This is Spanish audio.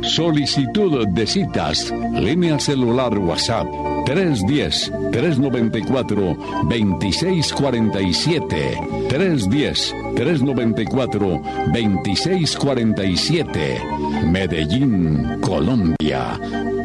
Solicitud de citas. Línea celular WhatsApp 310-394-2647. 310-394-2647. Medellín, Colombia.